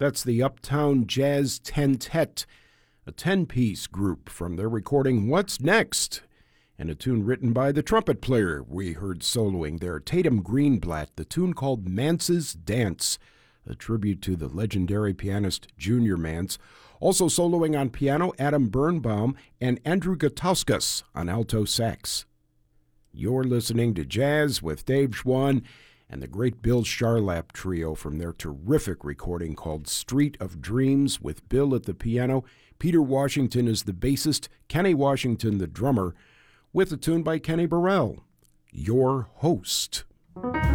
That's the Uptown Jazz Tentet, a 10-piece group from their recording What's Next, and a tune written by the trumpet player we heard soloing there, Tatum Greenblatt, the tune called Mance's Dance, a tribute to the legendary pianist Junior Mance. Also soloing on piano, Adam Birnbaum and Andrew Gutauskas on alto sax. You're listening to Jazz with Dave Schwann and the great Bill Charlap Trio from their terrific recording called Street of Dreams, with Bill at the piano, Peter Washington is the bassist, Kenny Washington the drummer, with a tune by Kenny Burrell, Your Host.